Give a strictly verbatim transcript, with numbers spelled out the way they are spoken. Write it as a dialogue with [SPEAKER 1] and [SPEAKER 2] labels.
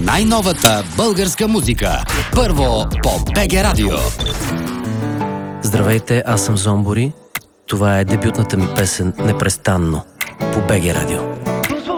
[SPEAKER 1] най-новата българска музика. Първо по БГ Радио.
[SPEAKER 2] Здравейте, аз съм Зомбори. Това е дебютната ми песен "Непрестанно" по БГ Радио.